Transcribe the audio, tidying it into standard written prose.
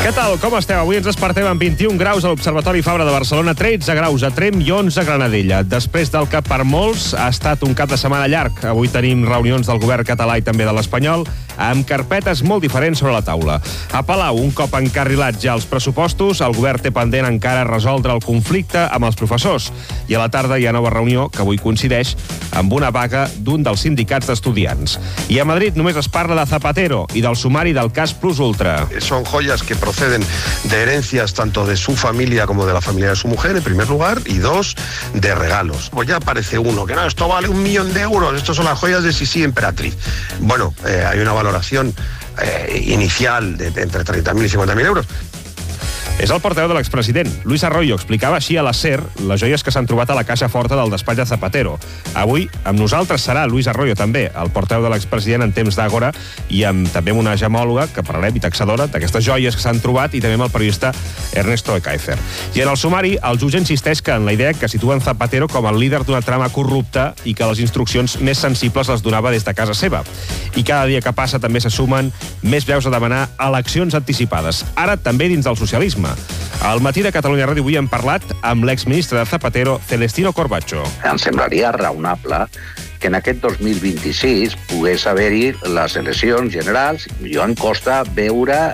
Què tal? Com esteu? Avui ens despertem amb 21 graus a l'Observatori Fabra de Barcelona, 13 graus a Tremp i 11 a Granadella. Després del que per molts ha estat un cap de setmana llarg. Avui tenim reunions del govern català i també de l'espanyol, amb carpetes molt diferents sobre la taula. A Palau, un cop encarrilat ja els pressupostos, el govern té pendent encara resoldre el conflicte amb els professors. I a la tarda hi ha nova reunió, que avui coincideix amb una vaga d'un dels sindicats d'estudiants. I a Madrid només es parla de Zapatero i del sumari del cas Plus Ultra. Son joyas que proceden de herencias tanto de su familia como de la familia de su mujer, en primer lugar, y dos, de regalos. Pues ya aparece uno, que no, esto vale 1 millón de euros, estos son las joyas de Sisi Emperatriz. Bueno, hay una valoración inicial de entre 30.000 i 50.000 euros. És el portaveu de l'expresident. Luis Arroyo explicava així a la SER les joies que s'han trobat a la caixa forta del despatx de Zapatero. Avui, amb nosaltres serà Luis Arroyo també, el portaveu de l'expresident en temps d'Àgora, i també amb una gemòloga que parlarem i taxadora d'aquestes joies que s'han trobat, i també amb el periodista Ernesto Ekaizer. I en el sumari, el jutge insisteix que en la idea que situen Zapatero com el líder d'una trama corrupta i que les instruccions més sensibles les donava des de casa seva. I cada dia que passa també se sumen més veus a demanar eleccions anticipades, ara també dins del socialisme. Al matí de Catalunya Ràdio avui hem parlat amb l'exministre de Zapatero, Celestino Corbacho. Em semblaria raonable que en aquest 2026 pogués haver-hi les eleccions generals. Jo em costa veure